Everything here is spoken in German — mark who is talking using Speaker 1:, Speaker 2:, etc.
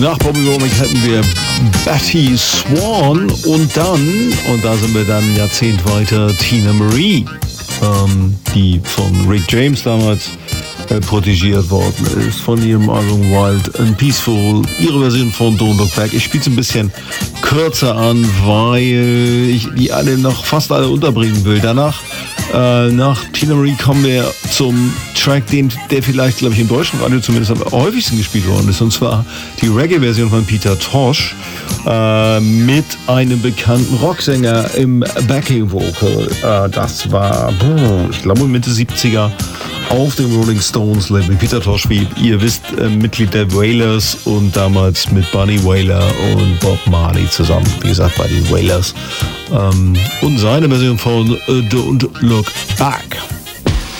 Speaker 1: Nach Bobby Womack hatten wir Betty Swan und da sind wir dann ein Jahrzehnt weiter, Teena Marie, die von Rick James damals protegiert worden ist, von ihrem Album Wild and Peaceful, ihre Version von Don't Look Back. Ich spiele es ein bisschen kürzer an, weil ich die alle noch fast alle unterbringen will. Danach, nach Teena Marie, kommen wir zum Track, der vielleicht, glaube ich, im deutschen Radio zumindest am häufigsten gespielt worden ist, und zwar die Reggae-Version von Peter Tosh mit einem bekannten Rocksänger im Backing-Vocal. Das war, ich glaube, Mitte 70er auf dem Rolling Stones Label. Peter Tosh, wie ihr wisst, Mitglied der Wailers und damals mit Bunny Wailer und Bob Marley zusammen, wie gesagt, bei den Wailers. Und seine Version von Don't Look Back.